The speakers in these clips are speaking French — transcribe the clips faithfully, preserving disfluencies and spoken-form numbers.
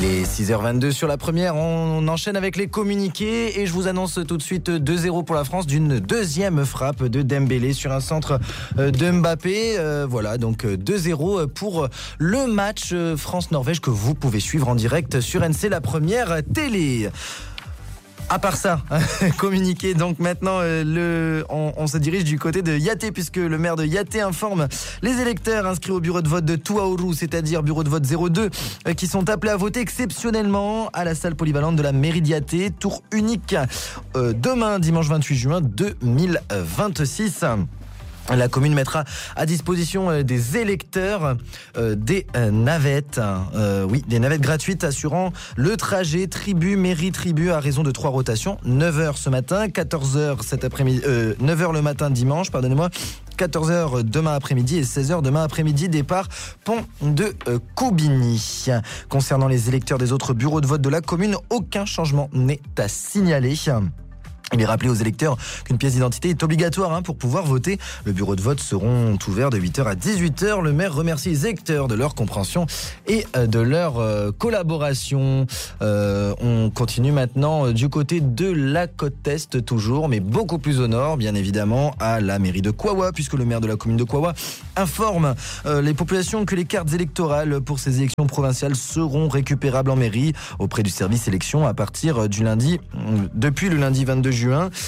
Il est six heures vingt-deux sur la première, on enchaîne avec les communiqués et je vous annonce tout de suite deux zéro pour la France d'une deuxième frappe de Dembélé sur un centre de Mbappé. Euh, voilà, donc deux zéro pour le match France-Norvège que vous pouvez suivre en direct sur N C, la première télé. À part ça, communiqué donc maintenant, euh, le, on, on se dirige du côté de Yaté puisque le maire de Yaté informe les électeurs inscrits au bureau de vote de Tuaoru, c'est-à-dire bureau de vote zéro deux, euh, qui sont appelés à voter exceptionnellement à la salle polyvalente de la mairie de Yaté, tour unique euh, demain, dimanche vingt-huit juin deux mille vingt-six. La commune mettra à disposition des électeurs euh, des euh, navettes, euh, oui, des navettes gratuites assurant le trajet tribu mairie tribu à raison de trois rotations, neuf heures ce matin, quatorze heures cet après-midi, euh, neuf heures le matin dimanche, pardonnez-moi. quatorze heures demain après-midi et seize heures demain après-midi, départ pont de euh, Coubigny. Concernant les électeurs des autres bureaux de vote de la commune, aucun changement n'est à signaler. Il est rappelé aux électeurs qu'une pièce d'identité est obligatoire hein, pour pouvoir voter. Le bureau de vote seront ouverts de huit heures à dix-huit heures. Le maire remercie les électeurs de leur compréhension et de leur euh, collaboration. Euh, on continue maintenant du côté de la côte Est toujours, mais beaucoup plus au nord, bien évidemment, à la mairie de Kouawa, puisque le maire de la commune de Kouawa informe euh, les populations que les cartes électorales pour ces élections provinciales seront récupérables en mairie auprès du service élection à partir du lundi, depuis le lundi vingt-deux juin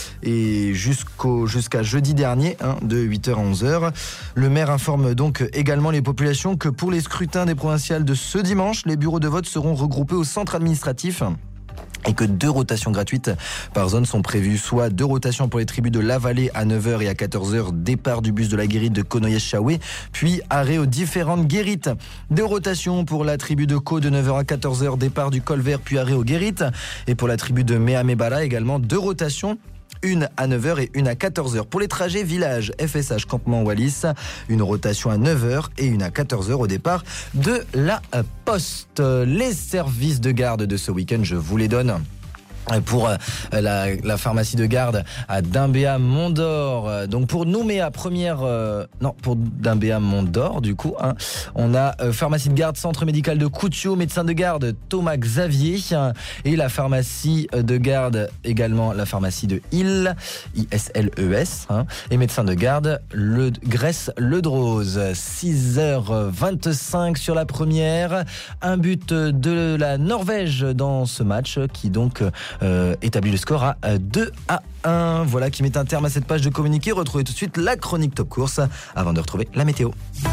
et jusqu'au, jusqu'à jeudi dernier, hein, de huit heures à onze heures. Le maire informe donc également les populations que pour les scrutins des provinciales de ce dimanche, les bureaux de vote seront regroupés au centre administratif et que deux rotations gratuites par zone sont prévues, soit deux rotations pour les tribus de La Vallée à neuf heures et à quatorze heures, départ du bus de la guérite de Conoyes-Chaoué, puis arrêt aux différentes guérites. Deux rotations pour la tribu de Caux de neuf heures à quatorze heures, départ du Colvert, puis arrêt aux guérites. Et pour la tribu de Méhamébala également, deux rotations, une à neuf heures et une à quatorze heures. Pour les trajets village F S H Campement Wallis, une rotation à neuf heures et une à quatorze heures au départ de la poste. Les services de garde de ce week-end, je vous les donne. Pour la, la pharmacie de garde à Dimbéa Mont-d'Or. Donc pour Nouméa première, euh, non pour Dimbéa Mont-d'Or du coup, hein, on a euh, pharmacie de garde centre médical de Coutiot, médecin de garde Thomas Xavier hein, et la pharmacie de garde également la pharmacie de Isle, I S L E S hein, et médecin de garde le Grèce Ledrose. six heures vingt-cinq sur la première, un but de la Norvège dans ce match qui donc Euh, établit le score à deux à un. Voilà qui met un terme à cette page de communiqué. Retrouvez tout de suite la chronique Top Course avant de retrouver la météo.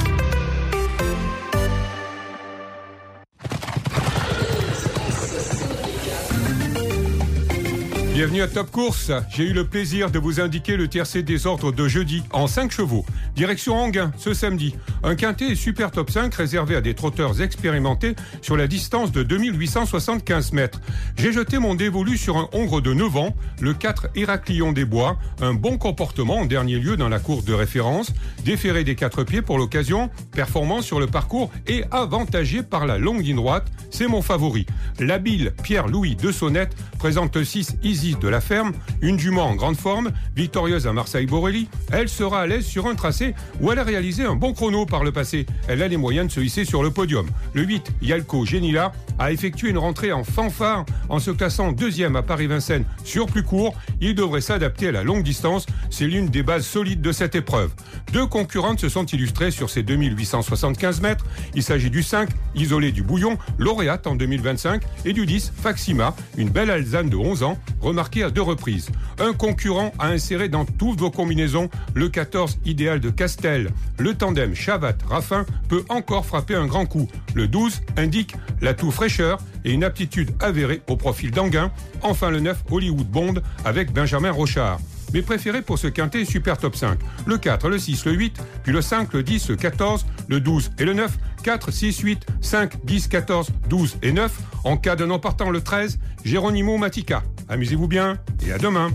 Bienvenue à Top Course. J'ai eu le plaisir de vous indiquer le tiercé des ordres de jeudi en cinq chevaux. Direction Anguin ce samedi. Un quintet et super top cinq réservé à des trotteurs expérimentés sur la distance de deux mille huit cent soixante-quinze mètres. J'ai jeté mon dévolu sur un hongre de neuf ans, le quatre Héraclion des Bois. Un bon comportement en dernier lieu dans la course de référence. Déféré des quatre pieds pour l'occasion. Performant sur le parcours et avantagé par la longue ligne droite. C'est mon favori. L'habile Pierre-Louis de Sonnette présente le six Easy de la ferme, une jument en grande forme, victorieuse à Marseille-Borelli. Elle sera à l'aise sur un tracé où elle a réalisé un bon chrono par le passé. Elle a les moyens de se hisser sur le podium. Le huit, Yalco Genila, a effectué une rentrée en fanfare en se classant deuxième à Paris-Vincennes sur plus court. Il devrait s'adapter à la longue distance. C'est l'une des bases solides de cette épreuve. Deux concurrentes se sont illustrées sur ces deux mille huit cent soixante-quinze mètres. Il s'agit du cinq, Isolé du Bouillon, lauréate en deux mille vingt-cinq, et du dix, Faxima, une belle Alezane de onze ans, remarqué à deux reprises. Un concurrent a inséré dans toutes vos combinaisons le quatorze Idéal de Castel. Le tandem Chavat-Raffin peut encore frapper un grand coup. Le douze indique l'atout fraîcheur et une aptitude avérée au profil d'Anguin. Enfin le neuf Hollywood Bond avec Benjamin Rochard. Mes préférés pour ce quintet super top cinq. Le quatre, le six, le huit, puis le cinq, le dix, le quatorze, le douze et le neuf. quatre, six, huit, cinq, dix, quatorze, douze et neuf. En cas de non partant le treize, Geronimo Matica. Amusez-vous bien et à demain.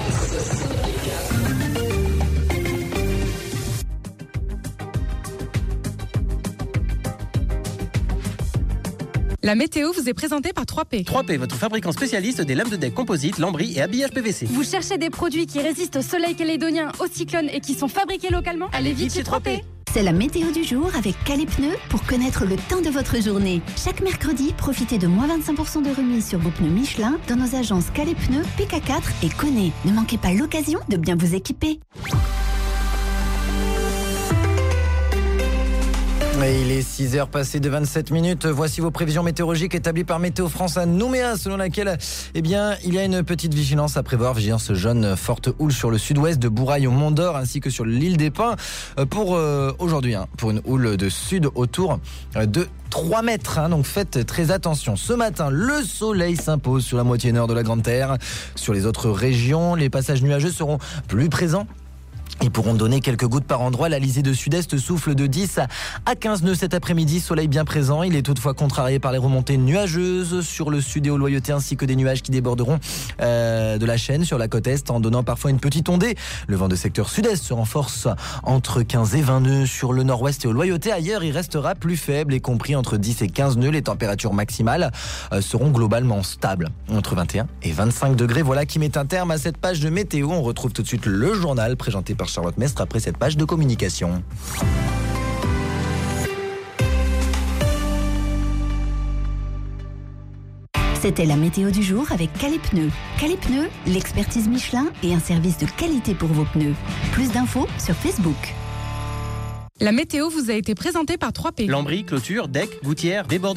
La météo vous est présentée par trois P. trois P, votre fabricant spécialiste des lames de deck composites, lambris et habillage P V C. Vous cherchez des produits qui résistent au soleil calédonien, au cyclone et qui sont fabriqués localement? Allez vite chez trois P. C'est la météo du jour avec Calais Pneus pour connaître le temps de votre journée. Chaque mercredi, profitez de moins vingt-cinq pour cent de remise sur vos pneus Michelin dans nos agences Calais Pneus, P K quatre et Connay. Ne manquez pas l'occasion de bien vous équiper. Et il est six heures passées de vingt-sept minutes. Voici vos prévisions météorologiques établies par Météo France à Nouméa, selon laquelle, eh bien, il y a une petite vigilance à prévoir. Vigilance jaune, forte houle sur le sud-ouest de Bourail au Mont d'Or, ainsi que sur l'île des Pins pour euh, aujourd'hui, hein, pour une houle de sud autour de trois mètres, hein, donc faites très attention. Ce matin, le soleil s'impose sur la moitié nord de la Grande Terre. Sur les autres régions, les passages nuageux seront plus présents. Ils pourront donner quelques gouttes par endroit. L'Alizé de sud-est souffle de dix à quinze nœuds cet après-midi. Soleil bien présent. Il est toutefois contrarié par les remontées nuageuses sur le sud et au Loyauté, ainsi que des nuages qui déborderont euh, de la chaîne sur la côte est en donnant parfois une petite ondée. Le vent de secteur sud-est se renforce entre quinze et vingt nœuds sur le nord-ouest et au Loyauté. Ailleurs, il restera plus faible et compris entre dix et quinze nœuds. Les températures maximales euh, seront globalement stables entre vingt et un et vingt-cinq degrés. Voilà qui met un terme à cette page de météo. On retrouve tout de suite le journal présenté par Charlotte Mestre après cette page de communication. C'était la météo du jour avec Calais Pneus. Calais Pneus, l'expertise Michelin et un service de qualité pour vos pneus. Plus d'infos sur Facebook. La météo vous a été présentée par trois P. Lambris, clôture, deck, gouttière, débordement.